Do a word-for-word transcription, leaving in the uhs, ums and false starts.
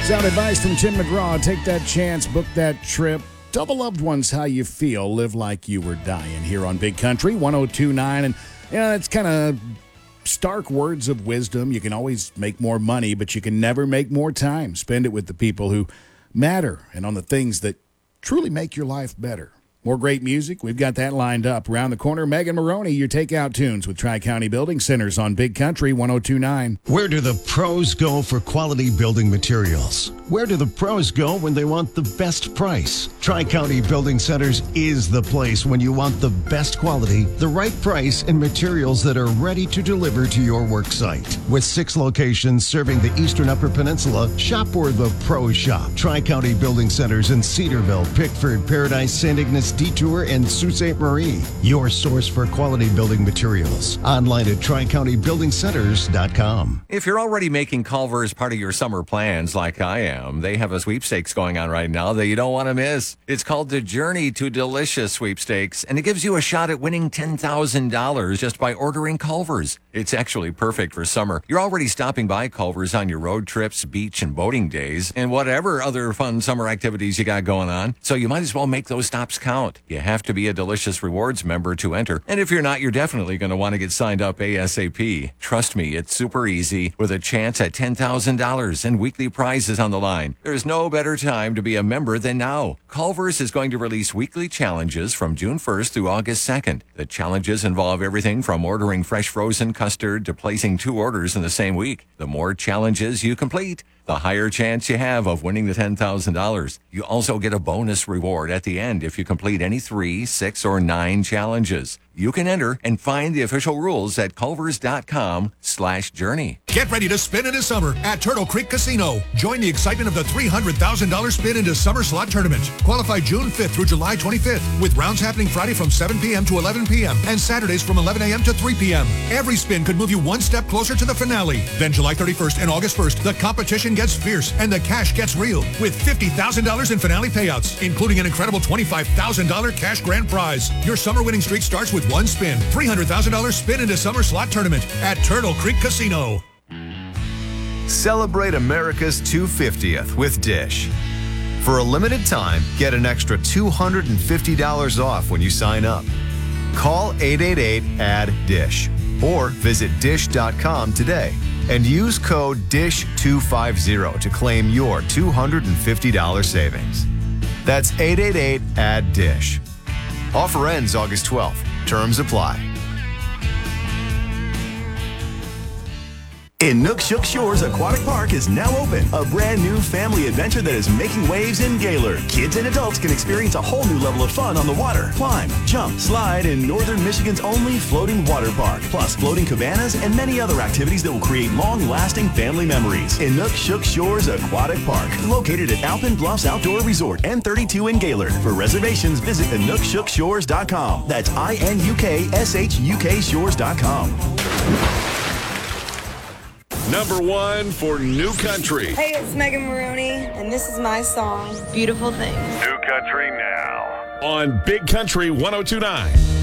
Sound advice from Tim McGraw. Take that chance, book that trip. Tell the loved ones how you feel. Live like you were dying here on Big Country one oh two point nine. And, you know, it's kind of stark words of wisdom. You can always make more money, but you can never make more time. Spend it with the people who matter and on the things that truly make your life better. More great music. We've got that lined up. Around the corner, Megan Maroney, your takeout tunes with Tri-County Building Centers on Big Country one oh two point nine. Where do the pros go for quality building materials? Where do the pros go when they want the best price? Tri-County Building Centers is the place when you want the best quality, the right price, and materials that are ready to deliver to your work site. With six locations serving the Eastern Upper Peninsula, shop where the pros shop. Tri-County Building Centers in Cedarville, Pickford, Paradise, Saint Ignace, Detour, and Sault Ste. Marie. Your source for quality building materials. Online at tri county building centers dot com. If you're already making Culver's part of your summer plans like I am, they have a sweepstakes going on right now that you don't want to miss. It's called the Journey to Delicious Sweepstakes, and it gives you a shot at winning ten thousand dollars just by ordering Culver's. It's actually perfect for summer. You're already stopping by Culver's on your road trips, beach and boating days, and whatever other fun summer activities you got going on. So you might as well make those stops count. You have to be a Delicious Rewards member to enter. And if you're not, you're definitely going to want to get signed up ASAP. Trust me, it's super easy with a chance at ten thousand dollars and weekly prizes on the line. There's no better time to be a member than now. Culver's is going to release weekly challenges from June first through August second. The challenges involve everything from ordering fresh frozen custard to placing two orders in the same week. The more challenges you complete, the higher chance you have of winning the ten thousand dollars. You also get a bonus reward at the end if you complete any three, six, or nine challenges. You can enter and find the official rules at culvers.com slash journey. Get ready to spin into summer at Turtle Creek Casino. Join the excitement of the three hundred thousand dollars Spin into Summer Slot Tournament. Qualify June fifth through July twenty-fifth, with rounds happening Friday from seven p.m. to eleven p.m. and Saturdays from eleven a.m. to three p.m. Every spin could move you one step closer to the finale. Then July thirty-first and August first, the competition gets fierce and the cash gets real with fifty thousand dollars in finale payouts, including an incredible twenty-five thousand dollars cash grand prize. Your summer winning streak starts with one spin. three hundred thousand dollars Spin into Summer Slot Tournament at Turtle Creek Casino. Celebrate America's two hundred fiftieth with Dish. For a limited time, get an extra two hundred fifty dollars off when you sign up. Call eight eight eight, A D D D I S H or visit dish dot com today and use code D I S H two fifty to claim your two hundred fifty dollars savings. That's eight eight eight, A D D D I S H. Offer ends August twelfth. Terms apply. Inukshuk Shores Aquatic Park is now open. A brand new family adventure that is making waves in Gaylord. Kids and adults can experience a whole new level of fun on the water. Climb, jump, slide in northern Michigan's only floating water park. Plus floating cabanas and many other activities that will create long-lasting family memories. Inukshuk Shores Aquatic Park, located at Alpine Bluffs Outdoor Resort, N thirty-two in Gaylord. For reservations, visit inukshuk shores dot com. That's I N U K S H U K shores dot com. Number one for New Country. Hey, it's Megan Maroney, and this is my song, Beautiful Things. New Country now. On Big Country one oh two point nine.